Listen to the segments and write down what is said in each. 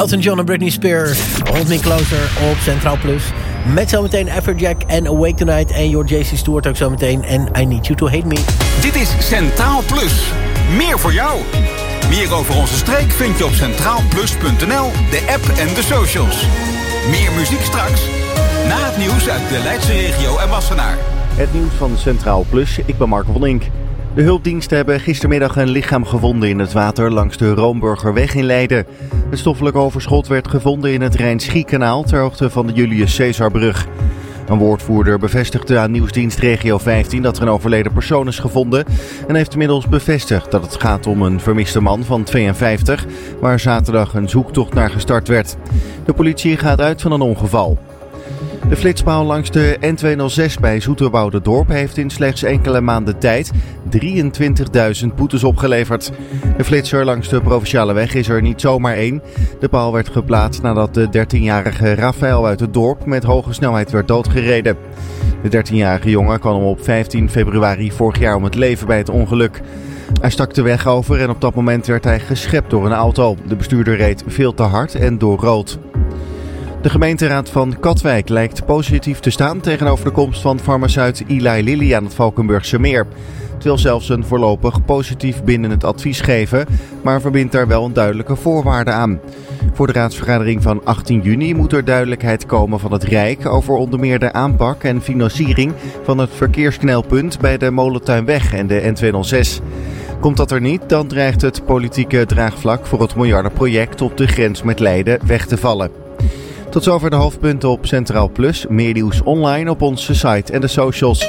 Elton John en Britney Spears. Hold Me Closer op Centraal Plus. Met zometeen Afrojack en Awake Tonight. En your JC Stewart ook zometeen. En I Need You To Hate Me. Dit is Centraal Plus. Meer voor jou. Meer over onze streek vind je op centraalplus.nl, de app en de socials. Meer muziek straks. Na het nieuws uit de Leidse regio en Wassenaar. Het nieuws van Centraal Plus, ik ben Marco van Ink. De hulpdiensten hebben gistermiddag een lichaam gevonden in het water langs de Roomburgerweg in Leiden. Het stoffelijk overschot werd gevonden in het Rijn-Schie-kanaal ter hoogte van de Julius Caesarbrug. Een woordvoerder bevestigde aan nieuwsdienst Regio 15 dat er een overleden persoon is gevonden en heeft inmiddels bevestigd dat het gaat om een vermiste man van 52, waar zaterdag een zoektocht naar gestart werd. De politie gaat uit van een ongeval. De flitspaal langs de N206 bij Zoeterwoude-dorp heeft in slechts enkele maanden tijd 23.000 boetes opgeleverd. De flitser langs de Provinciale Weg is er niet zomaar één. De paal werd geplaatst nadat de 13-jarige Rafael uit het dorp met hoge snelheid werd doodgereden. De 13-jarige jongen kwam op 15 februari vorig jaar om het leven bij het ongeluk. Hij stak de weg over en op dat moment werd hij geschept door een auto. De bestuurder reed veel te hard en door rood. De gemeenteraad van Katwijk lijkt positief te staan tegenover de komst van farmaceut Eli Lilly aan het Valkenburgse Meer. Het wil zelfs een voorlopig positief binnen het advies geven, maar verbindt daar wel een duidelijke voorwaarde aan. Voor de raadsvergadering van 18 juni moet er duidelijkheid komen van het Rijk over onder meer de aanpak en financiering van het verkeersknelpunt bij de Molentuinweg en de N206. Komt dat er niet, dan dreigt het politieke draagvlak voor het miljardenproject op de grens met Leiden weg te vallen. Tot zover de hoofdpunten op Centraal Plus. Meer nieuws online op onze site en de socials.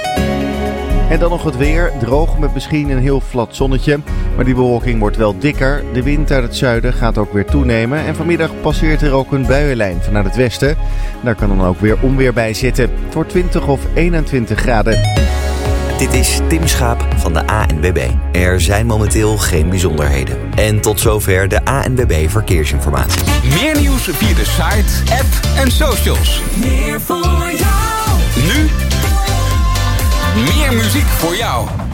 En dan nog het weer. Droog met misschien een heel glad zonnetje. Maar die bewolking wordt wel dikker. De wind uit het zuiden gaat ook weer toenemen. En vanmiddag passeert er ook een buienlijn vanuit het westen. Daar kan dan ook weer onweer bij zitten. Het wordt 20 of 21 graden. Dit is Tim Schaap van de ANWB. Er zijn momenteel geen bijzonderheden. En tot zover de ANWB Verkeersinformatie. Meer nieuws via de site, app en socials. Meer voor jou. Nu meer muziek voor jou.